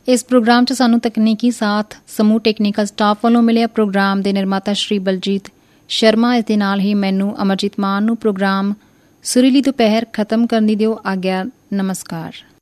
ਇਸ ਪ੍ਰੋਗਰਾਮ 'ਚ ਸਾਨੂੰ ਤਕਨੀਕੀ ਸਾਥ ਸਮੂਹ ਟੈਕਨੀਕਲ ਸਟਾਫ ਵੱਲੋਂ ਮਿਲਿਆ। ਪ੍ਰੋਗਰਾਮ ਦੇ ਨਿਰਮਾਤਾ ਸ਼੍ਰੀ ਬਲਜੀਤ ਸ਼ਰਮਾ। ਇਸ ਦੇ ਨਾਲ ਹੀ ਮੈਨੂੰ ਅਮਰਜੀਤ ਮਾਨ ਨੂੰ ਪ੍ਰੋਗਰਾਮ ਸੁਰੀਲੀ ਦੁਪਹਿਰ ਖਤਮ ਕਰਨ ਦੀ ਦਿਓ ਆਗਿਆ। ਨਮਸਕਾਰ।